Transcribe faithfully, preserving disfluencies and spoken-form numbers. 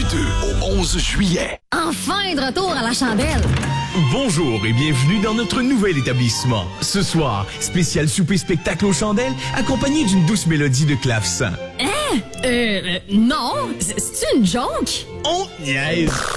deux au onze juillet. Enfin de retour à la chandelle. Bonjour et bienvenue dans notre nouvel établissement. Ce soir, spécial souper-spectacle aux chandelles, accompagné d'une douce mélodie de clavecin. Hein? Euh, euh non, c'est une joke? On niaise!